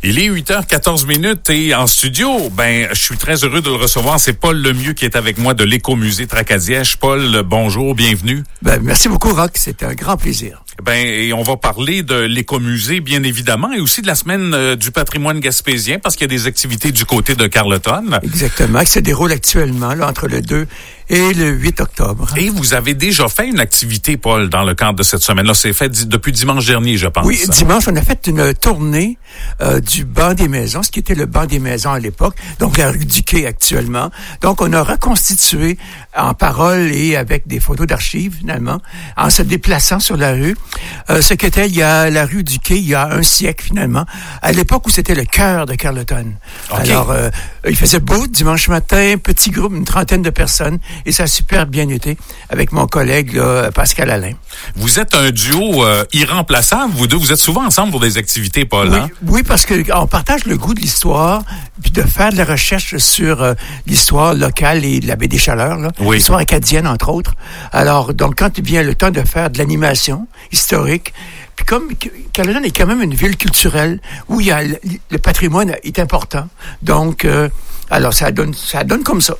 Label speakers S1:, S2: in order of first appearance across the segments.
S1: Il est 8h14 et en studio, je suis très heureux de le recevoir. C'est Paul Lemieux qui est avec moi de l'Écomusée Tracadie-Èche. Paul, bonjour, bienvenue.
S2: Merci beaucoup, Roch. C'est un grand plaisir.
S1: Et on va parler de l'Écomusée, bien évidemment, et aussi de la semaine du patrimoine gaspésien, parce qu'il y a des activités du côté de Carleton.
S2: Exactement, qui se déroule actuellement, là, entre le 2 et le 8 octobre.
S1: Et vous avez déjà fait une activité, Paul, dans le cadre de cette semaine-là. C'est fait depuis dimanche dernier, je pense.
S2: Oui, dimanche, on a fait une tournée du banc des maisons, ce qui était le banc des maisons à l'époque, donc la rue du Quai actuellement. Donc, on a reconstitué en paroles et avec des photos d'archives, finalement, en se déplaçant sur la rue, ce qu'était la rue du Quai il y a un siècle, finalement, à l'époque où c'était le cœur de Carleton. Okay. Alors, il faisait beau dimanche matin, petit groupe, une trentaine de personnes, et ça a super bien été avec mon collègue là, Pascal Alain.
S1: Vous êtes un duo irremplaçable, vous deux. Vous êtes souvent ensemble pour des activités, Paul.
S2: Oui,
S1: hein?
S2: Oui, parce que on partage le goût de l'histoire, puis de faire de la recherche sur l'histoire locale et de la baie des Chaleurs, là,
S1: oui.
S2: L'histoire acadienne, entre autres. Alors, donc, quand vient le temps de faire de l'animation historique, puis comme Carleton est quand même une ville culturelle où il y a le patrimoine est important, donc, alors ça donne comme ça.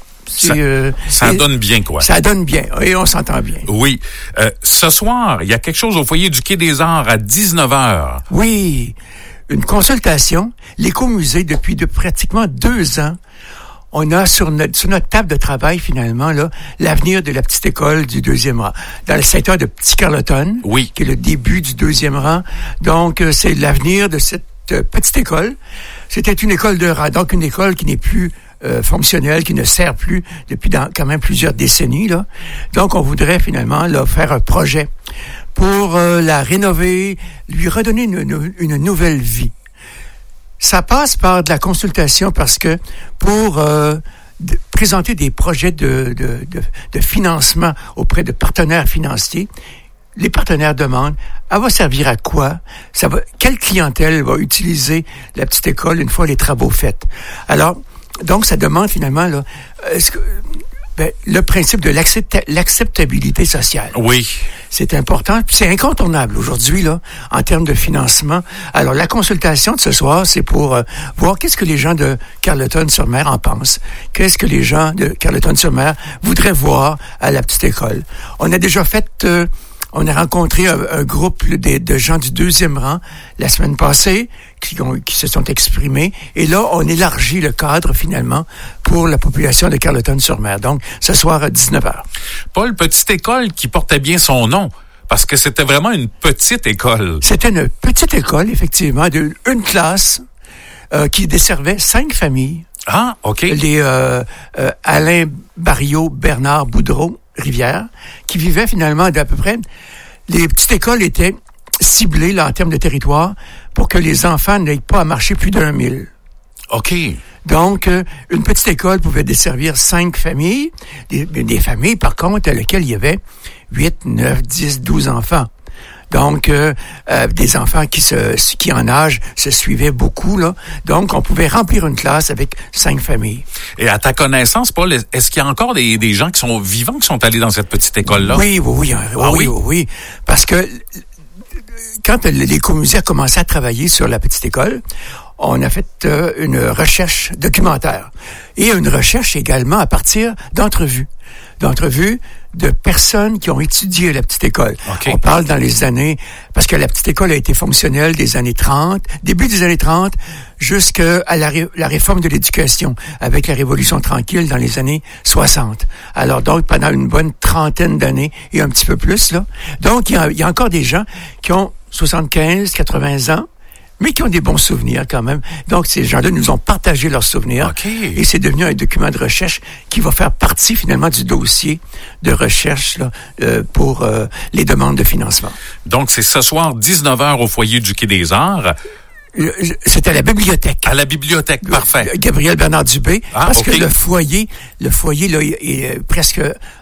S1: Ça donne bien, quoi.
S2: Ça donne bien, et on s'entend bien.
S1: Oui. Ce soir, il y a quelque chose au foyer du Quai des Arts à 19h.
S2: Oui, une consultation. L'Écomusée, depuis pratiquement 2 ans, on a sur notre table de travail, finalement, là, l'avenir de la petite école du 2e rang. Dans le secteur de Petit Carleton,
S1: oui.
S2: Qui est le début du 2e rang. Donc, c'est l'avenir de cette petite école. C'était une école de rang, donc une école qui n'est plus fonctionnelle, qui ne sert plus depuis quand même plusieurs décennies, là. Donc, on voudrait finalement là, faire un projet pour la rénover, lui redonner une nouvelle vie. Ça passe par de la consultation parce que pour présenter des projets de financement auprès de partenaires financiers, les partenaires demandent, elle va servir à quoi? Quelle clientèle va utiliser la petite école une fois les travaux faits? Alors, donc, ça demande finalement là, le principe de l'acceptabilité sociale.
S1: Oui.
S2: C'est important, puis c'est incontournable aujourd'hui là, en termes de financement. Alors, la consultation de ce soir, c'est pour voir qu'est-ce que les gens de Carleton-sur-Mer en pensent. Qu'est-ce que les gens de Carleton-sur-Mer voudraient voir à la petite école. On a déjà fait... on a rencontré un groupe de gens du 2e rang la semaine passée qui se sont exprimés. Et là, on élargit le cadre, finalement, pour la population de Carleton-sur-Mer. Donc, ce soir à 19h.
S1: Paul, petite école qui portait bien son nom, parce que c'était vraiment une petite école.
S2: C'était une petite école, effectivement, une classe qui desservait 5 familles.
S1: Ah, OK.
S2: Les Alain Barriot, Bernard Boudreau, Rivière, qui vivaient finalement d'à peu près... Les petites écoles étaient ciblées là, en termes de territoire pour que les enfants n'aient pas à marcher plus d'1 mille.
S1: OK.
S2: Donc, une petite école pouvait desservir 5 familles. Des familles, par contre, à lesquelles il y avait 8, 9, 10, 12 enfants. Donc, des enfants qui en âge se suivaient beaucoup, là. Donc, on pouvait remplir une classe avec 5 familles.
S1: Et à ta connaissance, Paul, est-ce qu'il y a encore des gens qui sont vivants qui sont allés dans cette petite école-là?
S2: Oui. Parce que quand l'Écomusée a commencé à travailler sur la petite école, on a fait une recherche documentaire et une recherche également à partir d'entrevues de personnes qui ont étudié la petite école.
S1: Okay.
S2: On parle dans les années, parce que la petite école a été fonctionnelle des années 30, début des années 30, jusqu'à la réforme de l'éducation, avec la Révolution tranquille dans les années 60. Alors donc, pendant une bonne trentaine d'années, et un petit peu plus, là. Donc, il y a encore des gens qui ont 75, 80 ans, mais qui ont des bons souvenirs quand même. Donc, ces gens-là nous ont partagé leurs souvenirs.
S1: Okay.
S2: Et c'est devenu un document de recherche qui va faire partie, finalement, du dossier de recherche là, pour les demandes de financement.
S1: Donc, c'est ce soir, 19h, au foyer du Quai des Arts.
S2: C'est à la bibliothèque.
S1: À la bibliothèque, parfait.
S2: Gabriel Bernard Dubé. Parce
S1: okay.
S2: que le foyer, là, est presque...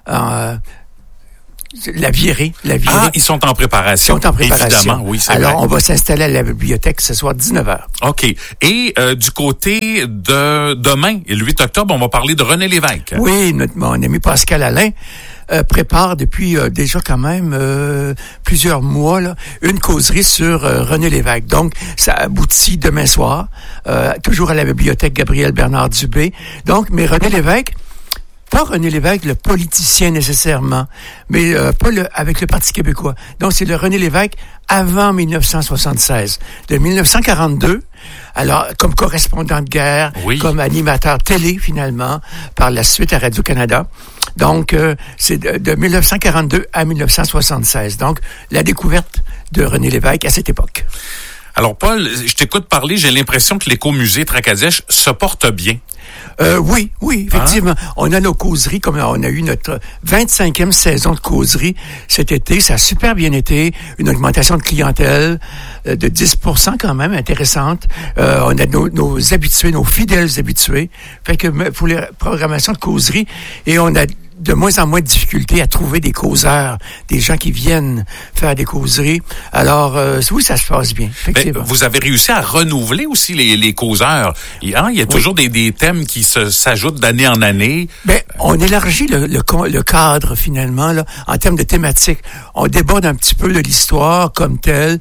S2: La virée.
S1: Ah, ils sont en préparation. Évidemment, oui, c'est
S2: Alors,
S1: vrai.
S2: on va s'installer à la bibliothèque ce soir, 19h.
S1: OK. Et du côté de demain, le 8 octobre, on va parler de René Lévesque.
S2: Oui, mon ami Pascal Alain prépare depuis déjà quand même plusieurs mois là, une causerie sur René Lévesque. Donc, ça aboutit demain soir, toujours à la bibliothèque Gabriel Bernard Dubé. Donc, mais René Lévesque, pas René Lévesque, le politicien nécessairement, mais pas avec le Parti québécois. Donc, c'est le René Lévesque avant 1976. De 1942, alors comme correspondant de guerre, comme animateur télé finalement, par la suite à Radio-Canada. Donc, c'est de 1942 à 1976. Donc, la découverte de René Lévesque à cette époque.
S1: Alors, Paul, je t'écoute parler, j'ai l'impression que l'Écomusée Tracadie-Èche se porte bien.
S2: Oui, effectivement. On a nos causeries, comme on a eu notre 25e saison de causerie cet été. Ça a super bien été. Une augmentation de clientèle de 10% quand même, intéressante. On a nos habitués, nos fidèles habitués. Fait que pour les programmations de causerie, et on a de moins en moins de difficultés à trouver des causeurs, des gens qui viennent faire des causeries. Alors, oui, ça se passe bien, effectivement.
S1: Ben, vous avez réussi à renouveler aussi les causeurs. Il y a toujours des thèmes qui s'ajoutent d'année en année.
S2: Ben, on élargit le cadre, finalement, là, en termes de thématiques. On déborde un petit peu de l'histoire comme telle.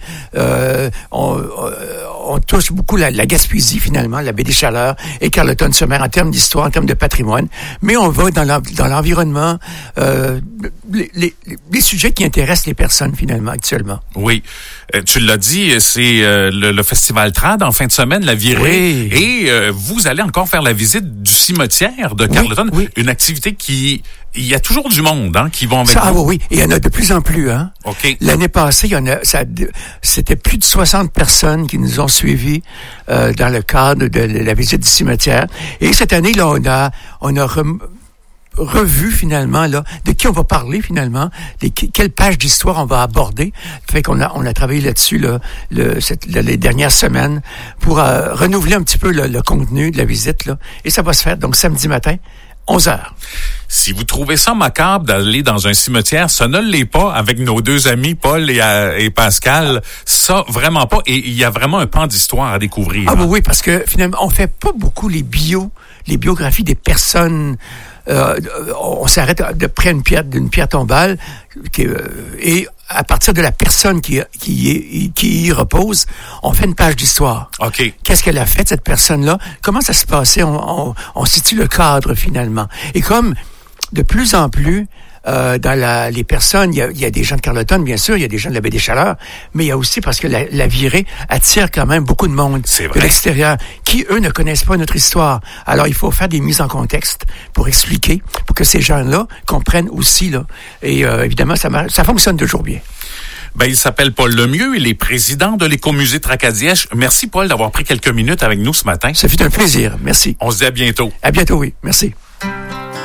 S2: On touche beaucoup la Gaspésie, finalement, la baie des Chaleurs et Carleton-sur-Mer en termes d'histoire, en termes de patrimoine. Mais on va dans l'environnement, les sujets qui intéressent les personnes, finalement, actuellement.
S1: Oui. Tu l'as dit, c'est le Festival Trad en fin de semaine, la virée. Oui. Et vous allez encore faire la visite du cimetière de Carleton. Oui. Une activité il y a toujours du monde, qui vont avec vous.
S2: Oui. Et il y en a de plus en plus,
S1: OK.
S2: L'année passée, c'était plus de 60 personnes qui nous ont suivis dans le cadre de la visite du cimetière. Et cette année, là, on a revu finalement là de qui on va parler finalement, quelle page d'histoire on va aborder. Fait qu'on a travaillé là-dessus les dernières semaines pour renouveler un petit peu le contenu de la visite là. Et ça va se faire donc samedi matin 11h.
S1: Si vous trouvez ça macabre d'aller dans un cimetière, ça ne l'est pas avec nos deux amis, Paul et Pascal. Ça, vraiment pas. Et il y a vraiment un pan d'histoire à découvrir.
S2: Oui, parce que finalement, on fait pas beaucoup les biographies des personnes. On s'arrête de près d'une pierre tombale et à partir de la personne qui y repose, on fait une page d'histoire.
S1: OK.
S2: Qu'est-ce qu'elle a fait, cette personne-là? Comment ça se passait? On situe le cadre, finalement. Et comme de plus en plus, dans les personnes, il y a des gens de Carleton, bien sûr, il y a des gens de la baie des Chaleurs, mais il y a aussi parce que la virée attire quand même beaucoup de monde de l'extérieur qui, eux, ne connaissent pas notre histoire. Alors, il faut faire des mises en contexte pour expliquer, pour que ces gens-là comprennent aussi, là. Et évidemment, ça fonctionne toujours bien.
S1: Ben, il s'appelle Paul Lemieux, il est président de l'Écomusée Tracadie-Èche. Merci, Paul, d'avoir pris quelques minutes avec nous ce matin.
S2: Ça fait un plaisir. Merci.
S1: On se dit à bientôt.
S2: À bientôt, oui. Merci.